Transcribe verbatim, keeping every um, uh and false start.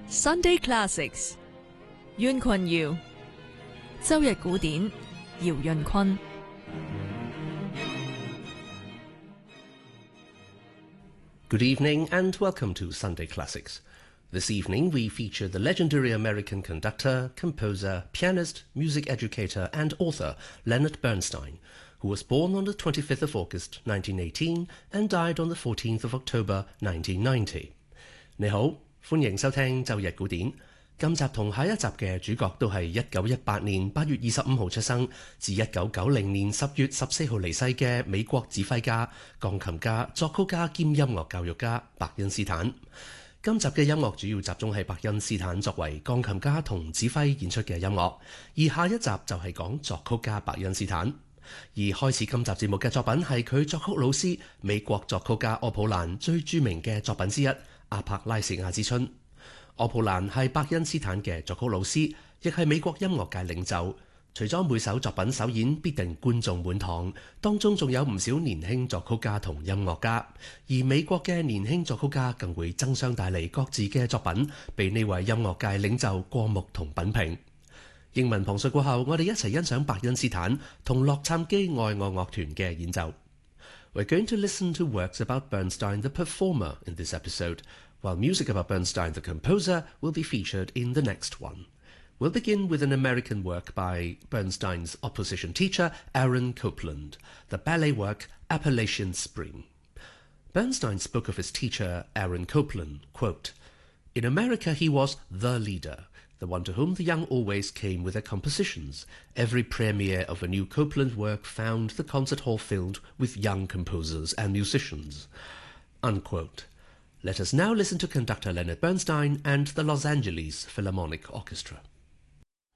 Sunday Classics， 袁群堯，周日古典，姚潤坤。 Good evening and welcome to Sunday Classics. This evening we feature the legendary American conductor, composer, pianist, music educator and author Leonard Bernstein, who was born on the twenty-fifth of August nineteen eighteen and died on the fourteenth of October nineteen ninety. 你好，歡迎收聽周日古典。今集同下一集嘅主角都係一九一八年八月二十五號出生，至一九九零年十月十四號離世嘅美國指揮家、鋼琴家、作曲家兼音樂教育家伯恩斯坦。今集嘅音樂主要集中係伯恩斯坦作為鋼琴家同指揮演出嘅音樂，而下一集就係講作曲家伯恩斯坦。而開始今集節目嘅作品係佢作曲老師美國作曲家柯普蘭最著名嘅作品之一《阿帕拉西亞之春》。柯普蘭係伯恩斯坦嘅作曲老師，亦係美國音樂界領袖。除咗每首作品首演必定觀眾滿堂，當中仲有唔少年輕作曲家同音樂家，而美國嘅年輕作曲家更會爭相帶嚟各自嘅作品，被呢位音樂界領袖過目同品評。英文旁述過後，我哋一齊欣賞伯恩斯坦同洛杉磯愛樂樂團嘅演奏。We're going to listen to works about Bernstein the performer in this episode, while music about Bernstein the composer will be featured in the next one. We'll begin with an American work by Bernstein's opposition teacher, Aaron Copland, the ballet work Appalachian Spring. Bernstein spoke of his teacher, Aaron Copland, quote, "In America he was the leader, the one to whom the young always came with their compositions. Every premiere of a new Copland work found the concert hall filled with young composers and musicians." Unquote. Let us now listen to conductor Leonard Bernstein and the Los Angeles Philharmonic Orchestra.